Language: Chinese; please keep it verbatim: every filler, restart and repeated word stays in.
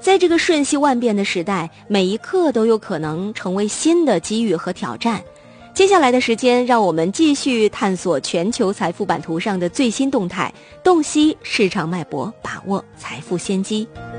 在这个瞬息万变的时代，每一刻都有可能成为新的机遇和挑战。接下来的时间，让我们继续探索全球财富版图上的最新动态，洞悉市场脉搏，把握财富先机。